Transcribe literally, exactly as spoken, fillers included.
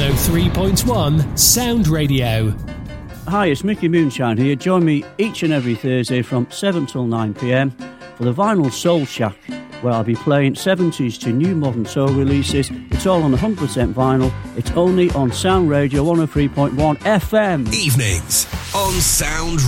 oh three point one Sound Radio. Hi, it's Mickey Moonshine here. Join me each and every Thursday from seven till nine p m for the Vinyl Soul Shack, where I'll be playing seventies to new modern soul releases. It's all on one hundred percent vinyl. It's only on Sound Radio one oh three point one F M. Evenings on Sound